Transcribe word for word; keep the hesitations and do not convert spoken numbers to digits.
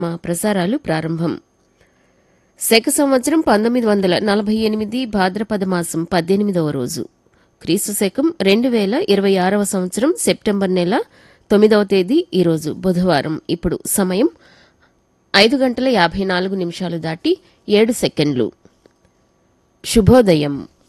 మా ప్రసారాలు ప్రారంభం. శక సంవత్సరం పంతొమ్మిది వందల నలభై ఎనిమిది భాద్రపద మాసం పద్దెనిమిదవ రోజు, క్రీస్తు శకం రెండు వేల ఇరవై ఆరవ సంవత్సరం సెప్టెంబర్ నెల తొమ్మిదవ తేదీ ఈరోజు బుధవారం. ఇప్పుడు సమయం ఐదు గంటల యాభై నాలుగు నిమిషాలు దాటి ఏడు సెకండ్లు. శుభోదయం.